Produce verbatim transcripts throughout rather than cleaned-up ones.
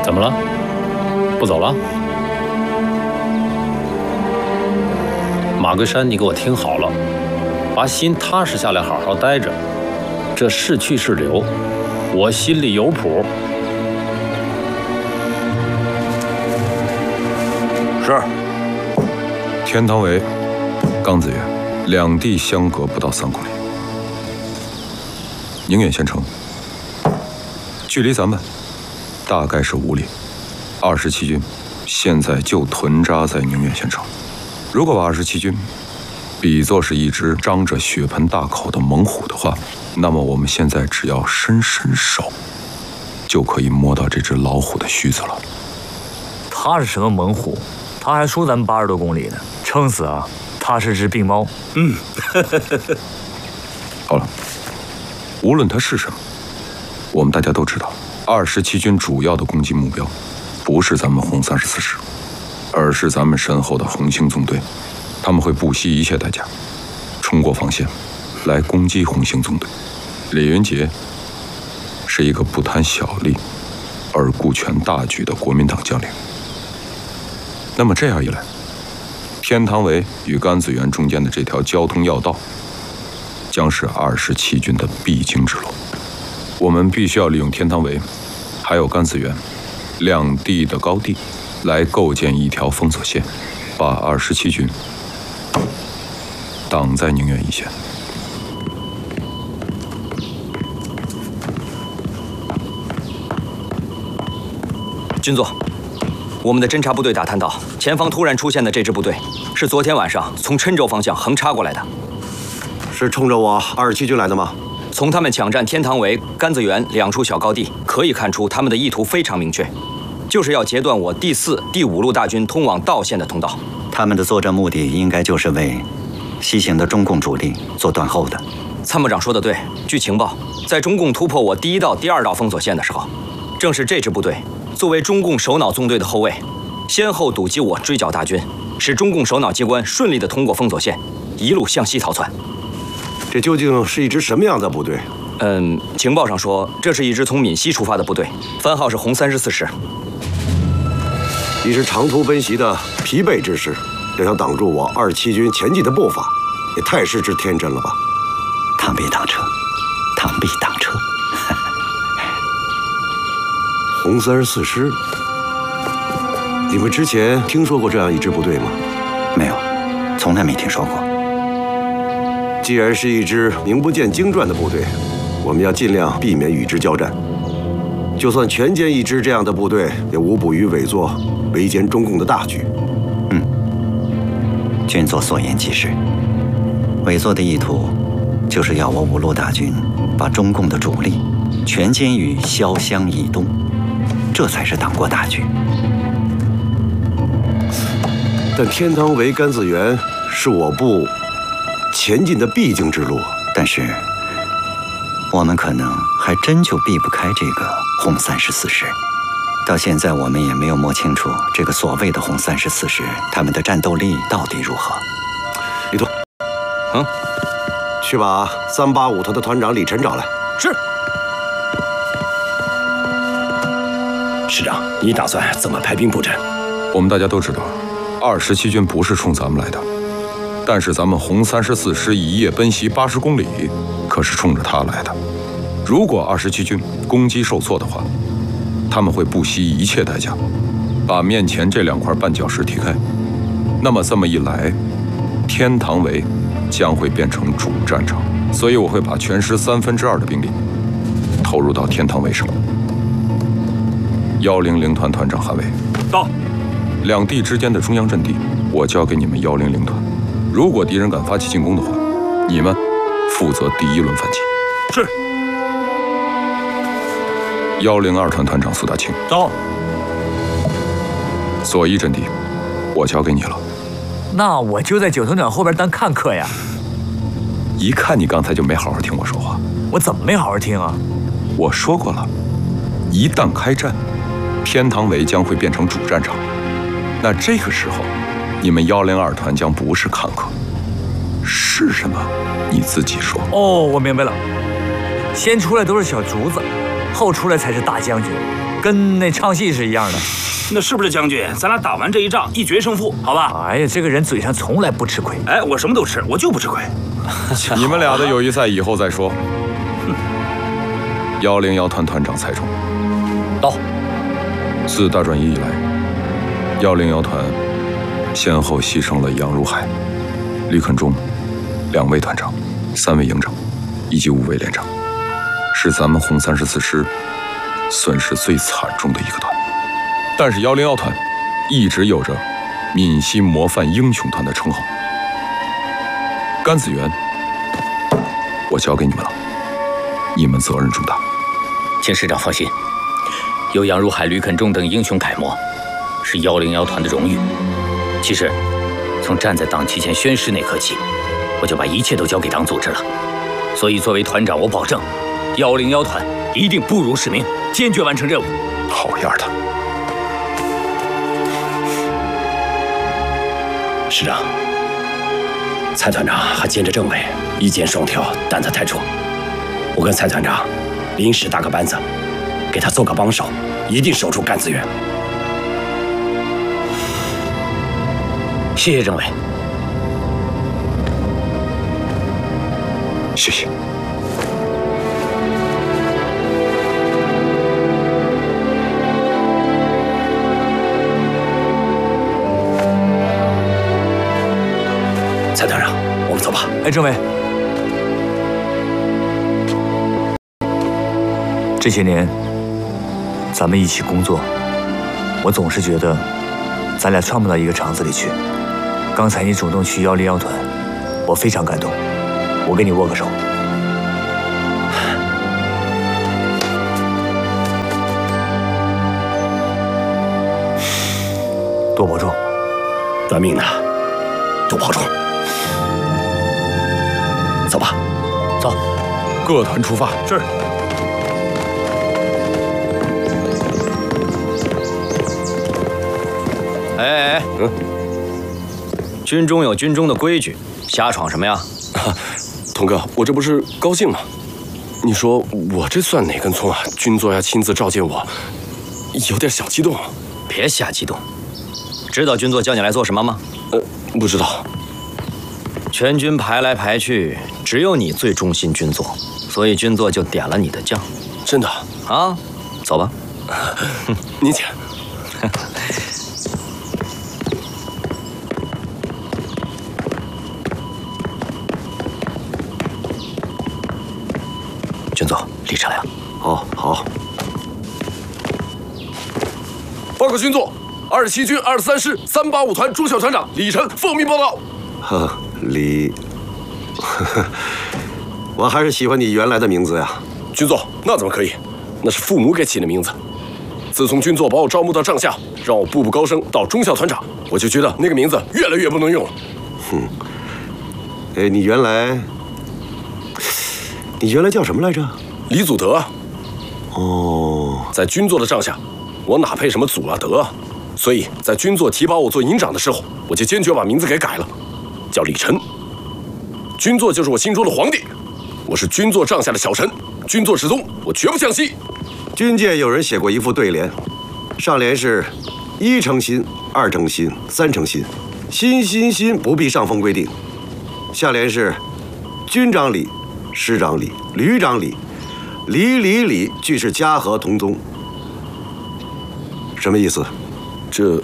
怎么了？不走了？马桂山，你给我听好了，把心踏实下来，好好待着。这是去是留，我心里有谱。 是。 天堂围、冈子园两地相隔不到三公里，宁远县城距离咱们大概是五里。二十七军现在就屯扎在宁远县城。如果把二十七军比作是一只张着血盆大口的猛虎的话，那么我们现在只要伸伸手，就可以摸到这只老虎的须子了。 他是什么猛虎？他还输咱们八十多公里呢，撑死啊！他是只病猫。 嗯， 好了，无论他是什么，我们大家都知道，二十七军主要的攻击目标不是咱们红三十四师，而是咱们身后的红星纵队。他们会不惜一切代价冲过防线，来攻击红星纵队。李云杰是一个不贪小利而顾全大局的国民党将领。那么这样一来，天堂围与甘子园中间的这条交通要道，将是二十七军的必经之路。我们必须要利用天堂围，还有甘子园两地的高地，来构建一条封锁线，把二十七军挡在宁远一线。 军座，我们的侦察部队打探到，前方突然出现的这支部队是昨天晚上从郴州方向横插过来的。 是冲着我二十七军来的吗？ 从他们抢占天堂围、甘子园两处小高地可以看出，他们的意图非常明确，就是要截断我第四、第五路大军通往道线的通道。 他们的作战目的应该就是为西行的中共主力做断后的。 参谋长说的对，据情报，在中共突破我第一道、第二道封锁线的时候，正是这支部队作为中共首脑纵队的后卫，先后堵击我追剿大军，使中共首脑机关顺利地通过封锁线，一路向西逃窜。 这究竟是一支什么样的部队？ 嗯，情报上说，这是一支从闽西出发的部队，番号是红三十四师。 一支长途奔袭的疲惫之师，要想挡住我二七军前进的步伐，也太失之天真了吧！ 螳臂挡车，螳臂挡车。 红三十四师，你们之前听说过这样一支部队吗？ 没有，从来没听说过。 既然是一支名不见经传的部队，我们要尽量避免与之交战。就算全歼一支这样的部队，也无补于伪作围歼中共的大局。 嗯，军座所言极是。伪作的意图，就是要我五路大军把中共的主力全歼于潇湘以东，这才是党国大局。 但天堂围、甘子园是我部前进的必经之路， 但是我们可能还真就避不开这个红三十四师。到现在我们也没有摸清楚这个所谓的红三十四师他们的战斗力到底如何。 李团， 嗯， 去把三八五团的团长李晨找来。 是。 师长，你打算怎么排兵布阵？ 我们大家都知道，二十七军不是冲咱们来的。但是咱们红三十四师一夜奔袭八十公里，可是冲着他来的。如果二十七军攻击受挫的话，他们会不惜一切代价把面前这两块绊脚石踢开。那么这么一来，天堂围将会变成主战场。所以我会把全师三分之二的兵力投入到天堂围上。幺零零团团长韩伟到。 两地之间的中央阵地，我交给你们幺零零团。如果敌人敢发起进攻的话，你们负责第一轮反击。 是。 幺零二团团长苏大清到。 左一阵地，我交给你了。 那我就在九头鸟后边当看客呀。 一看你刚才就没好好听我说话。 我怎么没好好听啊？ 我说过了，一旦开战，天堂围将会变成主战场。那这个时候，你们幺零二团将不是看客，是什么？你自己说。 哦，我明白了。先出来都是小卒子， 后出来才是大将军，跟那唱戏是一样的。 那是不是将军？咱俩打完这一仗，一决胜负，好吧？ 哎呀，这个人嘴上从来不吃亏。 哎，我什么都吃，我就不吃亏。 你们俩的友谊赛以后再说。幺零幺团团长蔡冲， 到。 自大转移以来，幺零幺团先后牺牲了杨如海、李肯忠两位团长、三位营长以及五位连长，是咱们红三十四师损失最惨重的一个团。但是幺零幺团一直有着闽西模范英雄团的称号。甘子园，我交给你们了，你们责任重大。 请师长放心，有杨如海、吕肯忠等英雄楷模，是幺零幺团的荣誉。其实，从站在党旗前宣誓那刻起，我就把一切都交给党组织了。所以，作为团长，我保证，幺零幺团一定不辱使命，坚决完成任务。 好样的！ 师长，蔡团长还兼着政委，一箭双雕，胆子太重。我跟蔡团长临时搭个班子，给他做个帮手，一定守住甘子园。 谢谢政委。 谢谢。蔡团长，我们走吧。 哎，政委，这些年咱们一起工作，我总是觉得咱俩串不到一个厂子里去。刚才你主动去幺零幺团，我非常感动，我给你握个手。多保重。 短命的，多保重。走吧， 走， 各团出发。 是。 哎哎哎，嗯，军中有军中的规矩，瞎闯什么呀？ 童哥，我这不是高兴吗？你说我这算哪根葱啊？军座要亲自召见我，有点小激动。 别瞎激动。知道军座叫你来做什么吗？ 呃，不知道。 全军排来排去，只有你最忠心军座，所以军座就点了你的将。 真的啊？走吧。 您请。 军座，李成呀。 好，好。 报告军座，二十七军二十三师三八五团中校团长李晨奉命报道。 呵，李，呵呵，我还是喜欢你原来的名字呀。 军座，那怎么可以？那是父母给起的名字。自从军座把我招募到帐下，让我步步高升到中校团长，我就觉得那个名字越来越不能用了。 哼，哎，你原来，你原来叫什么来着？ 李祖德。 哦， 在军座的帐下，我哪配什么祖啊德啊？所以在军座提拔我做营长的时候，我就坚决把名字给改了，叫李晨。军座就是我心中的皇帝，我是军座帐下的小臣，军座始终，我绝不降息。 军界有人写过一副对联，上联是一诚心，二诚心，三诚心，心心心不必上峰规定。下联是军长礼，师长礼，旅长礼，礼礼礼俱是家和同宗。什么意思？ 这，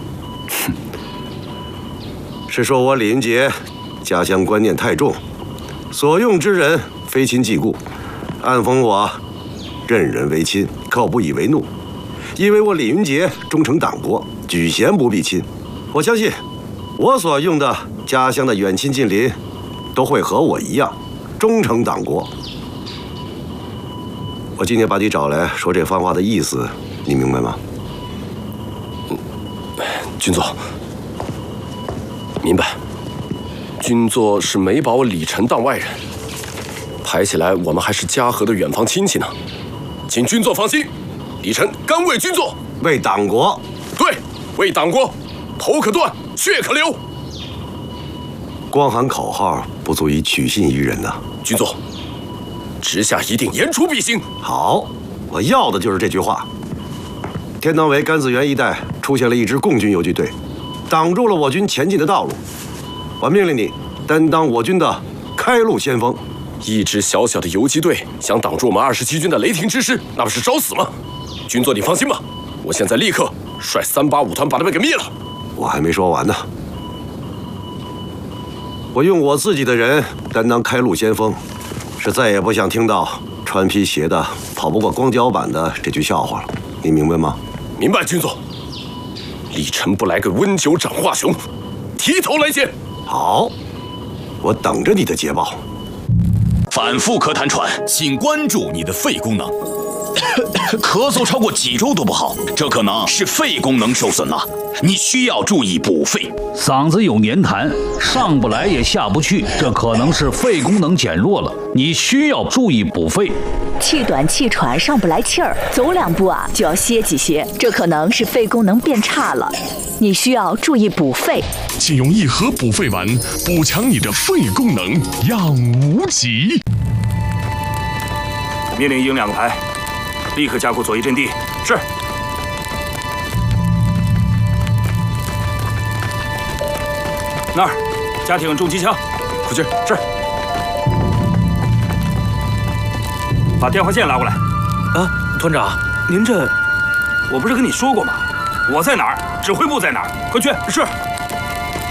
是说我李云杰家乡观念太重，所用之人非亲即故，暗讽我任人唯亲，可我不以为怒，因为我李云杰忠诚党国，举贤不避亲。我相信我所用的家乡的远亲近邻都会和我一样忠诚党国。我今天把你找来说这番话的意思，你明白吗？ 军座，明白。军座是没把我李晨当外人，排起来我们还是家和的远房亲戚呢。请军座放心，李晨甘为军座， 为党国。 对，为党国，头可断，血可流。 光喊口号不足以取信于人呐。 军座，直下一定严处必行。 好， 我要的就是这句话。天堂围甘子园一带出现了一支共军游击队，挡住了我军前进的道路。我命令你担当我军的开路先锋。 一支小小的游击队想挡住我们二十七军的雷霆之师，那不是找死吗？军座，你放心吧，我现在立刻率三八五团把他们给灭了。 我还没说完呢。我用我自己的人担当开路先锋，是再也不想听到穿皮鞋的跑不过光脚板的这句笑话了。你明白吗？ 明白，军座。李晨不来个温酒斩华雄，提头来见。 好，我等着你的捷报。 反复咳痰喘，请关注你的肺功能。咳嗽超过几周都不好，这可能是肺功能受损了，你需要注意补肺。 嗓子有黏痰，上不来也下不去，这可能是肺功能减弱了，你需要注意补肺。 气短气喘，上不来气儿，走两步啊就要歇几歇，这可能是肺功能变差了，你需要注意补肺。 请用一盒补肺丸补强你的肺功能，养无极。 命令鹰两个排，立刻加固左翼阵地。是。那儿，加挺重机枪， 快去。 是。把电话线拉过来。 啊，团长，您这…… 我不是跟你说过吗？我在哪儿，指挥部在哪儿，快去。是。